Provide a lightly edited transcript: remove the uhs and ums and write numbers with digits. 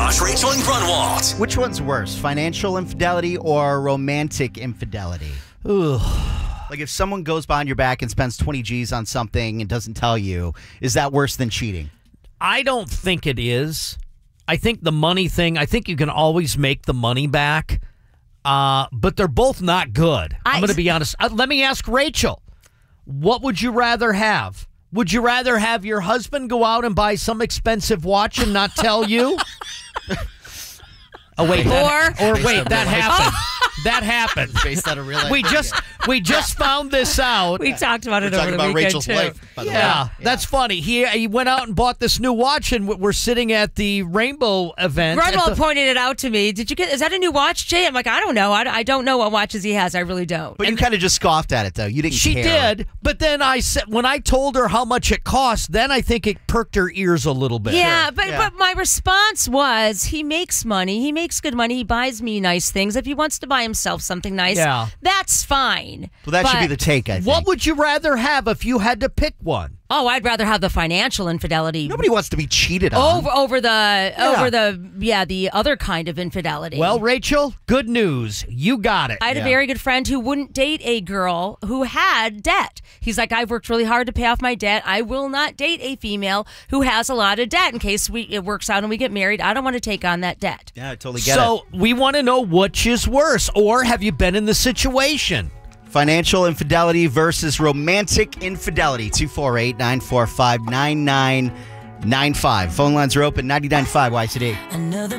Josh, Rachel, and Grunwald. Which one's worse, financial infidelity or romantic infidelity? Ugh. Like if someone goes behind your back and spends 20 G's on something and doesn't tell you, is that worse than cheating? I don't think it is. I think the money thing, I think you can always make the money back, but they're both not good. I'm going to be honest. Let me ask Rachel, what would you rather have? Would you rather have your husband go out and buy some expensive watch and not tell you? Oh, wait. That happened. That happened. Based on a real We just found this out. We talked about it over the about weekend, Rachel's too. life, by the way. Yeah, that's funny. He went out and bought this new watch, and we're sitting at the Rainbow event. Grunwald pointed it out to me. Is that a new watch, Jay? I'm like, I don't know. I don't know what watches he has. I really don't. But you kind of just scoffed at it, though. You didn't She care. did, but then I said, when I told her how much it cost, then I think it perked her ears a little bit. Yeah, but my response was, he makes money. He makes good money. He buys me nice things. If he wants to buy himself something nice, that's fine. Well, that should be the take, I think. What would you rather have if you had to pick one? Oh, I'd rather have the financial infidelity. Nobody wants to be cheated on. Over the other kind of infidelity. Well, Rachel, good news. You got it. I had a very good friend who wouldn't date a girl who had debt. He's like, I've worked really hard to pay off my debt. I will not date a female who has a lot of debt in case it works out and we get married. I don't want to take on that debt. Yeah, I totally get it. So we want to know which is worse, or have you been in the situation? Financial infidelity versus romantic infidelity. 248-945-9995. Phone lines are open. 99.5 YCD.